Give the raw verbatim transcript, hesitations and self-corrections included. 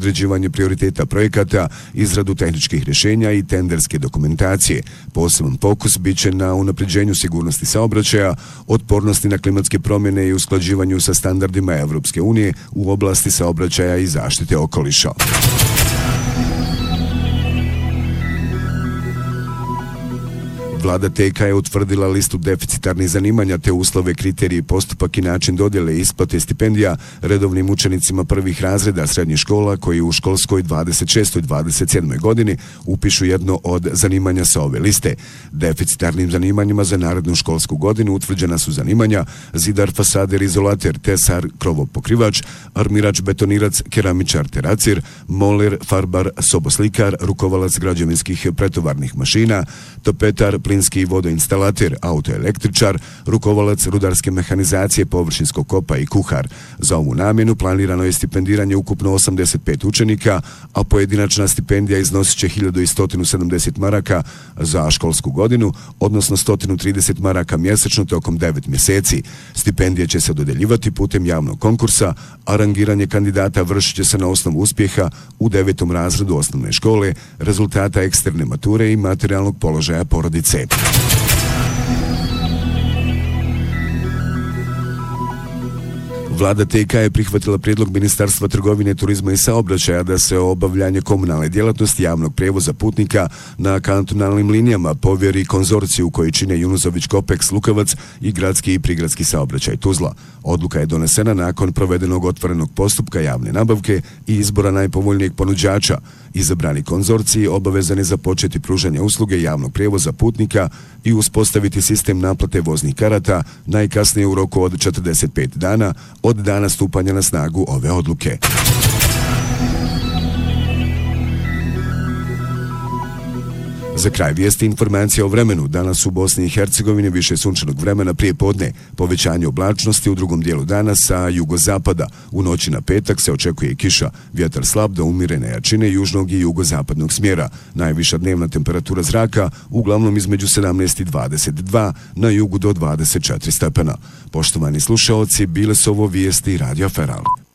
određivanje prioriteta projekata, izradu tehničkih rješenja i tenderske dokumentacije. Poseban fokus biće na unapređenju sigurnosti saobraćaja, otpornosti na klimatske promjene i usklađivanju sa standardima Evropske unije u oblasti saobraćaja i zaštite okoliša. Vlada T K je utvrdila listu deficitarnih zanimanja te uslove, kriterije, postupak i način dodjele isplate stipendija redovnim učenicima prvih razreda srednjih škola koji u školskoj dvadeset šestoj dvadeset sedmoj godini upišu jedno od zanimanja sa ove liste. Deficitarnim zanimanjima za narednu školsku godinu utvrđena su zanimanja zidar, fasader, izolater, tesar, krovopokrivač, armirač, betonirac, keramičar, teracir, moler, farbar, soboslikar, rukovalac građevinskih pretovarnih mašina, topetar, plinski vodoinstalater, autoelektričar, rukovalac rudarske mehanizacije, površinskog kopa i kuhar. Za ovu namjenu planirano je stipendiranje ukupno osamdeset pet učenika, a pojedinačna stipendija iznosit će hiljadu sto sedamdeset maraka za školsku godinu, odnosno sto trideset maraka mjesečno tokom devet mjeseci. Stipendije će se dodeljivati putem javnog konkursa, a rangiranje kandidata vršit će se na osnovu uspjeha u devetom razredu osnovne škole, rezultata eksterne mature i materijalnog položaja porodice. Vlada T K je prihvatila prijedlog Ministarstva trgovine, turizma i saobraćaja da se obavljanje komunalne djelatnosti javnog prijevoza putnika na kantonalnim linijama povjeri konzorciju koji čine Junuzović, Kopeks, Lukavac i gradski i prigradski saobraćaj Tuzla. Odluka je donesena nakon provedenog otvorenog postupka javne nabavke i izbora najpovoljnijeg ponuđača. Izabrani konzorciji obavezan je započeti pružanje usluge javnog prijevoza putnika i uspostaviti sistem naplate voznih karata najkasnije u roku od četrdeset pet dana od dana stupanja na snagu ove odluke. Za kraj vijesti informacija o vremenu. Danas u Bosni i Hercegovini više sunčanog vremena prije podne, povećanje oblačnosti u drugom dijelu dana sa jugozapada. U noći na petak se očekuje kiša, vjetar slab do umjerene jačine južnog i jugozapadnog smjera. Najviša dnevna temperatura zraka uglavnom između sedamnaest i dvadeset dva, na jugu do dvadeset četiri stepena. Poštovani slušaoci, bile su ovo vijesti Radio Feral.